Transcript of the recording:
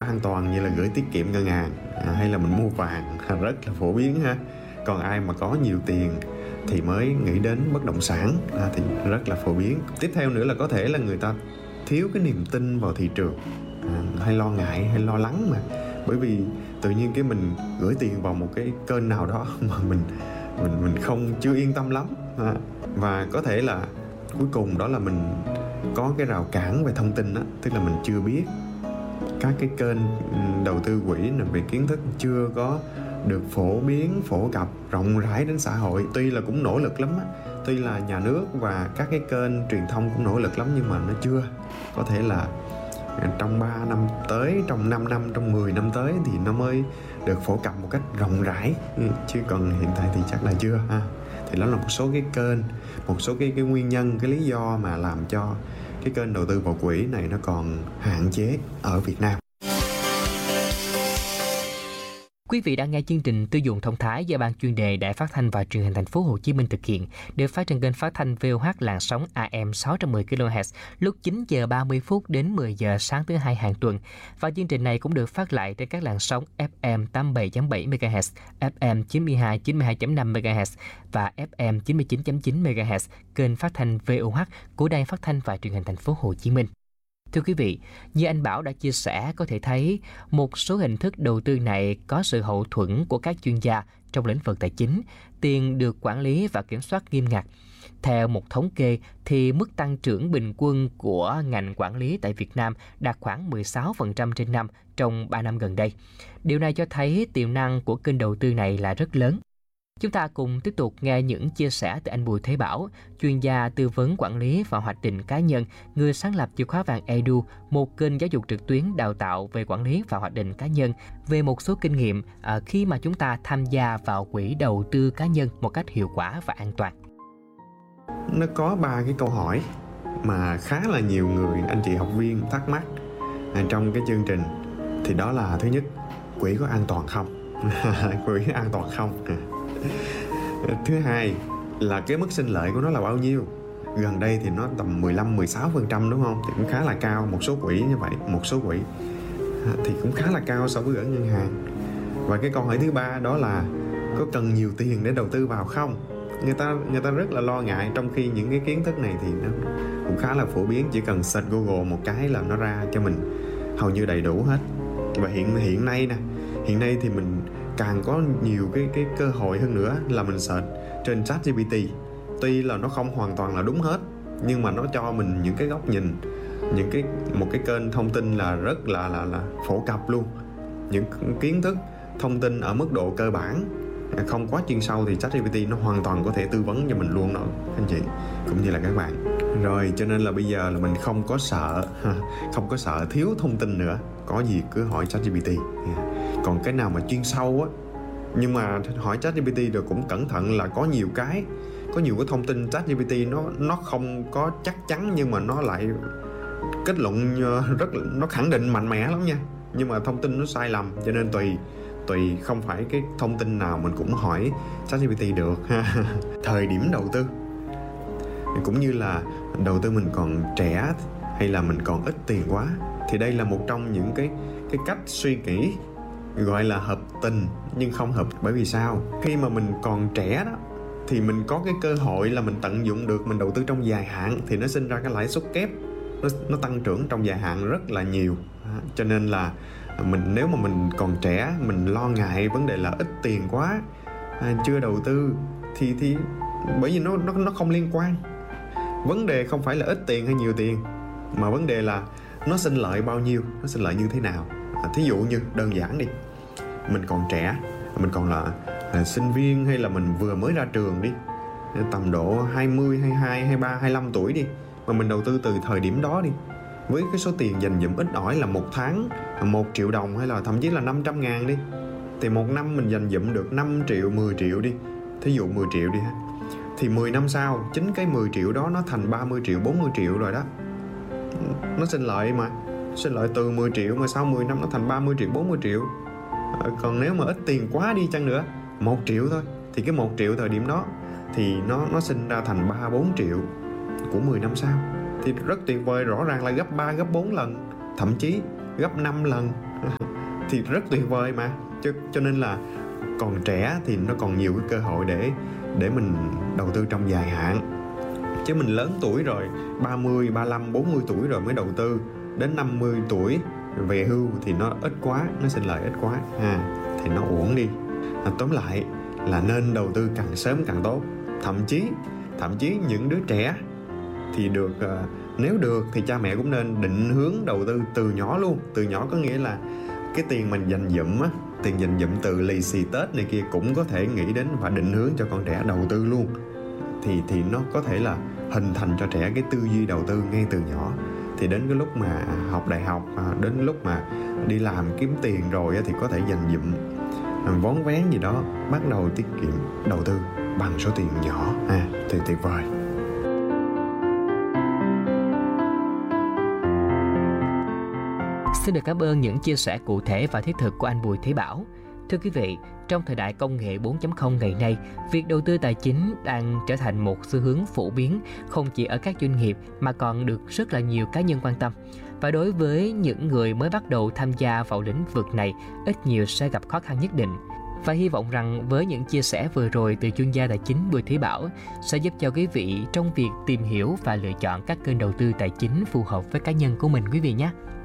an toàn như là gửi tiết kiệm ngân hàng hay là mình mua vàng rất là phổ biến ha. Còn ai mà có nhiều tiền thì mới nghĩ đến bất động sản thì rất là phổ biến. Tiếp theo nữa là có thể là người ta thiếu cái niềm tin vào thị trường, hay lo ngại hay lo lắng mà. Bởi vì tự nhiên cái mình gửi tiền vào một cái kênh nào đó mà mình chưa yên tâm lắm. Và có thể là cuối cùng đó là mình có cái rào cản về thông tin đó, tức là mình chưa biết các cái kênh đầu tư quỹ về kiến thức chưa có được phổ biến, phổ cập rộng rãi đến xã hội. Tuy là cũng nỗ lực lắm á, tuy là nhà nước và các cái kênh truyền thông cũng nỗ lực lắm, nhưng mà nó chưa. Có thể là trong 3 năm tới, trong 5 năm, trong 10 năm tới thì nó mới được phổ cập một cách rộng rãi, chứ còn hiện tại thì chắc là chưa ha. Thì đó là một số cái kênh, một số cái nguyên nhân, cái lý do mà làm cho cái kênh đầu tư vào quỹ này nó còn hạn chế ở Việt Nam. Quý vị đang nghe chương trình Tiêu dùng thông thái do Ban chuyên đề Đài Phát thanh và Truyền hình Thành phố Hồ Chí Minh thực hiện, được phát trên kênh phát thanh VOH làn sóng AM 610 kHz lúc 9 giờ 30 phút đến 10 giờ sáng thứ Hai hàng tuần. Và chương trình này cũng được phát lại trên các làn sóng FM 87.7 MHz, FM 92.5 MHz và FM 99.9 MHz, kênh phát thanh VOH của Đài Phát thanh và Truyền hình Thành phố Hồ Chí Minh. Thưa quý vị, như anh Bảo đã chia sẻ, có thể thấy một số hình thức đầu tư này có sự hậu thuẫn của các chuyên gia trong lĩnh vực tài chính, tiền được quản lý và kiểm soát nghiêm ngặt. Theo một thống kê, thì mức tăng trưởng bình quân của ngành quản lý tại Việt Nam đạt khoảng 16% trên năm trong 3 năm gần đây. Điều này cho thấy tiềm năng của kênh đầu tư này là rất lớn. Chúng ta cùng tiếp tục nghe những chia sẻ từ anh Bùi Thế Bảo, chuyên gia tư vấn quản lý và hoạch định cá nhân, người sáng lập chìa khóa vàng Edu, một kênh giáo dục trực tuyến đào tạo về quản lý và hoạch định cá nhân, về một số kinh nghiệm khi mà chúng ta tham gia vào quỹ đầu tư cá nhân một cách hiệu quả và an toàn. Nó có 3 cái câu hỏi mà khá là nhiều người, anh chị học viên thắc mắc trong cái chương trình. Thì đó là thứ nhất, quỹ có an toàn không? Quỹ an toàn không? Thứ hai là cái mức sinh lợi của nó là bao nhiêu? Gần đây thì nó tầm 15-16% đúng không? Thì cũng khá là cao. Một số quỹ như vậy, một số quỹ thì cũng khá là cao so với gửi ngân hàng. Và cái câu hỏi thứ ba đó là có cần nhiều tiền để đầu tư vào không? Người ta rất là lo ngại, trong khi những cái kiến thức này thì nó cũng khá là phổ biến. Chỉ cần search Google một cái là nó ra cho mình hầu như đầy đủ hết. Và hiện nay thì mình càng có nhiều cái cơ hội hơn nữa là mình search trên ChatGPT. Tuy là nó không hoàn toàn là đúng hết, nhưng mà nó cho mình những cái góc nhìn, một cái kênh thông tin là rất là phổ cập luôn. Những kiến thức, thông tin ở mức độ cơ bản, không quá chuyên sâu thì ChatGPT nó hoàn toàn có thể tư vấn cho mình luôn đó anh chị, cũng như là các bạn. Rồi cho nên là bây giờ là mình không có sợ thiếu thông tin nữa, có gì cứ hỏi ChatGPT. Còn cái nào mà chuyên sâu á, nhưng mà hỏi ChatGPT rồi cũng cẩn thận là có nhiều cái thông tin ChatGPT nó không có chắc chắn, nhưng mà nó lại kết luận nó khẳng định mạnh mẽ lắm nha. Nhưng mà thông tin nó sai lầm, cho nên tùy không phải cái thông tin nào mình cũng hỏi ChatGPT được. Thời điểm đầu tư cũng như là đầu tư mình còn trẻ hay là mình còn ít tiền quá, thì đây là một trong những cái cách suy nghĩ gọi là hợp tình nhưng không hợp. Bởi vì sao? Khi mà mình còn trẻ đó thì mình có cái cơ hội là mình tận dụng được, mình đầu tư trong dài hạn thì nó sinh ra cái lãi suất kép, nó tăng trưởng trong dài hạn rất là nhiều. Cho nên là nếu mà mình còn trẻ, mình lo ngại vấn đề là ít tiền quá, chưa đầu tư thì bởi vì nó không liên quan. Vấn đề không phải là ít tiền hay nhiều tiền, mà vấn đề là nó sinh lợi bao nhiêu, nó sinh lợi như thế nào. Thí dụ như đơn giản đi, mình còn trẻ, mình còn là sinh viên hay là mình vừa mới ra trường đi, tầm độ 20, 22, 23, 25 tuổi đi, mà mình đầu tư từ thời điểm đó đi, với cái số tiền dành dụm ít ỏi là một tháng 1 triệu đồng hay là thậm chí là 500.000 đi, thì một năm mình dành dụm được 5 triệu, 10 triệu đi, thí dụ 10 triệu đi ha, thì 10 năm sau chính cái 10 triệu đó nó thành 30 triệu, 40 triệu rồi đó. Nó sinh lợi mà, sinh lợi từ 10 triệu mà sau 10 năm nó thành 30 triệu, 40 triệu. Còn nếu mà ít tiền quá đi chăng nữa, 1 triệu thôi, thì cái 1 triệu thời điểm đó thì nó sinh ra thành 3-4 triệu của 10 năm sau. Thì rất tuyệt vời, rõ ràng là gấp 3, gấp 4 lần, thậm chí gấp 5 lần thì rất tuyệt vời mà. Cho nên là còn trẻ thì nó còn nhiều cái cơ hội để mình đầu tư trong dài hạn. Chứ mình lớn tuổi rồi, 30, 35, 40 tuổi rồi mới đầu tư, đến 50 tuổi về hưu thì nó ít quá, nó sinh lời ít quá thì nó uổng đi. Tóm lại là nên đầu tư càng sớm càng tốt. Thậm chí những đứa trẻ thì được, nếu được thì cha mẹ cũng nên định hướng đầu tư từ nhỏ luôn. Từ nhỏ có nghĩa là cái tiền mình dành dụm á, tiền dành dụm từ lì xì Tết này kia cũng có thể nghĩ đến và định hướng cho con trẻ đầu tư luôn. Thì nó có thể là hình thành cho trẻ cái tư duy đầu tư ngay từ nhỏ. Thì đến cái lúc mà học đại học, đến lúc mà đi làm kiếm tiền rồi thì có thể dành dụm vón vén gì đó, bắt đầu tiết kiệm đầu tư bằng số tiền nhỏ thì tuyệt vời. Xin được cảm ơn những chia sẻ cụ thể và thiết thực của anh Bùi Thế Bảo. Thưa quý vị, trong thời đại công nghệ 4.0 ngày nay, việc đầu tư tài chính đang trở thành một xu hướng phổ biến không chỉ ở các doanh nghiệp mà còn được rất là nhiều cá nhân quan tâm. Và đối với những người mới bắt đầu tham gia vào lĩnh vực này, ít nhiều sẽ gặp khó khăn nhất định. Và hy vọng rằng với những chia sẻ vừa rồi từ chuyên gia tài chính Bùi Thế Bảo sẽ giúp cho quý vị trong việc tìm hiểu và lựa chọn các kênh đầu tư tài chính phù hợp với cá nhân của mình quý vị nhé.